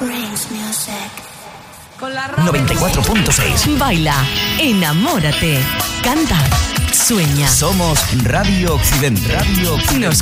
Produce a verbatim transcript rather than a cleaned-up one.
noventa y cuatro punto seis. Baila, enamórate, canta, sueña. Somos Radio Occidente. Radio Occidente. Nos